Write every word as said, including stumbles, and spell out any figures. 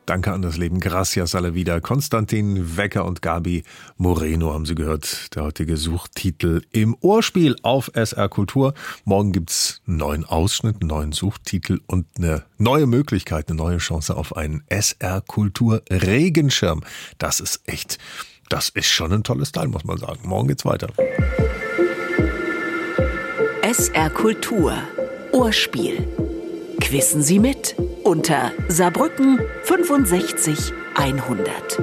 Danke an das Leben. Gracias a la vida. Konstantin Wecker und Gabi Moreno haben Sie gehört. Der heutige Suchtitel im Ohrspiel auf S R Kultur. Morgen gibt's einen neuen Ausschnitt, einen neuen Suchtitel und eine neue Möglichkeit, eine neue Chance auf einen S R Kultur Regenschirm. Das ist echt, das ist schon ein tolles Teil, muss man sagen. Morgen geht's weiter. S R Kultur Ohrspiel. Quissen Sie mit unter Saarbrücken fünfundsechzig hundert.